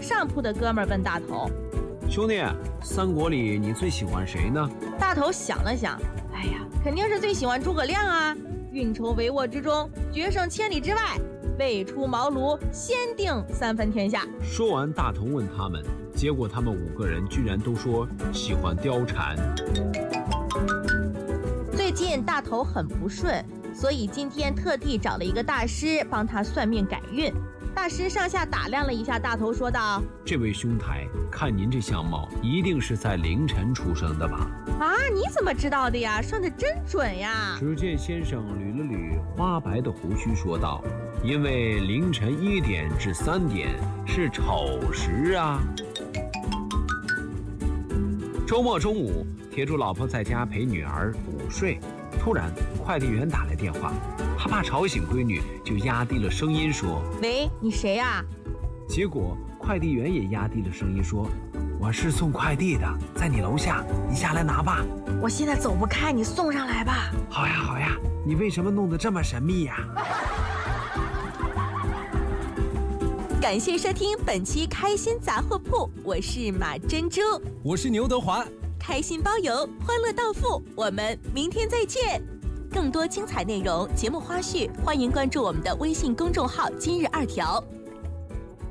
上铺的哥们儿问大头：“ 兄弟，三国里你最喜欢谁呢？” 大头想了想，哎呀，肯定是最喜欢诸葛亮啊！运筹帷幄之中，决胜千里之外，未出茅庐先定三分天下。 说完，大头问他们，结果他们5个人居然都说喜欢貂蝉。 最近大头很不顺，所以今天特地找了一个大师帮他算命改运。大师上下打量了一下大头，说道：“ 这位兄台，看您这相貌，一定是在凌晨出生的吧？” 啊，你怎么知道的呀？算得真准呀！ 只见先生捋了捋花白的胡须，说道：“因为凌晨1点至3点是丑时啊。”周末中午，铁柱老婆在家陪女儿午睡，突然快递员打来电话，他怕吵醒闺女，就压低了声音说：“ 喂，你谁呀？” 结果快递员也压低了声音说：“我是送快递的，在你楼下，你下来拿吧。” 我现在走不开，你送上来吧。 好呀好呀，你为什么弄得这么神秘呀？ 感谢收听本期开心杂货铺，我是马珍珠， 我是牛德华， 开心包邮，欢乐到付，我们明天再见。更多精彩内容、节目花絮，欢迎关注我们的微信公众号“今日2条”。